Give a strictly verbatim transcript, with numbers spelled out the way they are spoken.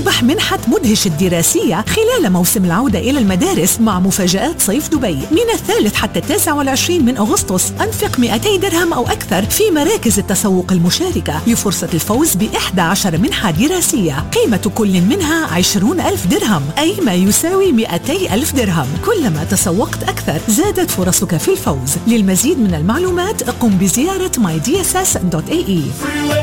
اربح منحة مدهش الدراسية خلال موسم العودة إلى المدارس مع مفاجآت صيف دبي من الثالث حتى التاسع والعشرين من أغسطس. أنفق مئتي درهم أو أكثر في مراكز التسوق المشاركة لفرصة الفوز بإحدى عشر منحة دراسية قيمة كل منها عشرون ألف درهم، أي ما يساوي مئتي ألف درهم. كلما تسوقت أكثر زادت فرصك في الفوز. للمزيد من المعلومات قم بزيارة ماي دي إس إس دوت إيه إي.